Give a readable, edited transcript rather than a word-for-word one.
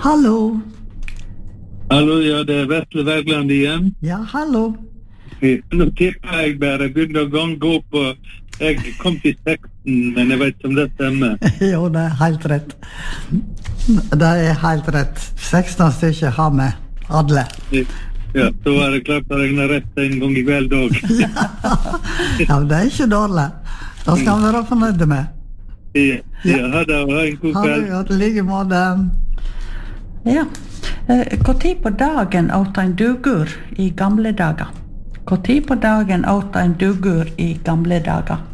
Hallo. Hallo, ja, det Vetle Wergeland igjen. Ja, hallo. Nå tipper jeg bare begynner å gå på. Jeg kom til 16, men jeg vet ikke om det stemmer. Jo, det helt rett. Det helt rett. 16 stykker har vi alle. Ja, så var det klart å regne rett en gang I kveld også. Ja, men det ikke dårlig. Det skal vi være fornøyde med. Ja, ha det, ha en god kveld. Ha det godt, like måte. Ja. Hvor tid på dagen åt en dugur I gamle dager? Hvor tid på dagen åt en dugur I gamle dager?